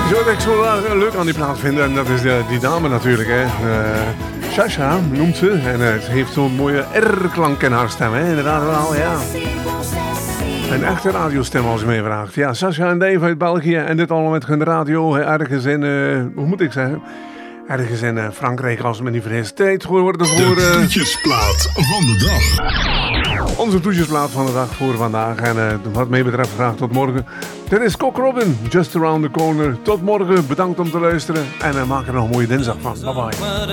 Wat ik zo leuk aan die plaat vind, en dat is die dame natuurlijk, hè. Sasha noemt ze, en het heeft zo'n mooie R-klank in haar stem, hè. Inderdaad wel, ja. Een echte radiostem als je mij vraagt. Ja, Sasha en Dave uit België, en dit allemaal met hun radio, ergens in, hoe moet ik zeggen, ergens in Frankrijk, als het me niet vergis. Tijd geworden voor... de toetjesplaat van de dag. Onze toetjesplaat van de dag voor vandaag. En wat mij betreft graag tot morgen. Dit is Cock Robin, Just Around the Corner. Tot morgen, bedankt om te luisteren. En maak er nog een mooie dinsdag van. Bye bye.